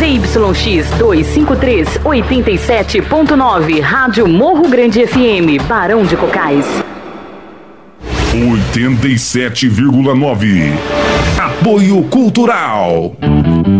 ZYX 253, 87.9, Rádio Morro Grande FM, Barão de Cocais. 87,9. Apoio Cultural.